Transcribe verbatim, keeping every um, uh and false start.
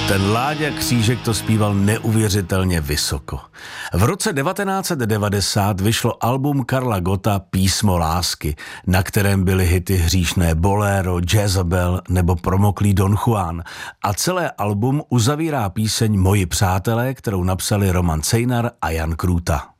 Ten Láďa Křížek to zpíval neuvěřitelně vysoko. V roce devatenáct set devadesát vyšlo album Karla Gotta Písmo lásky, na kterém byly hity Hříšné boléro, Jezabel nebo Promoklý Don Juan. A celé album uzavírá píseň Moji přátelé, kterou napsali Roman Cejnar a Jan Krůta.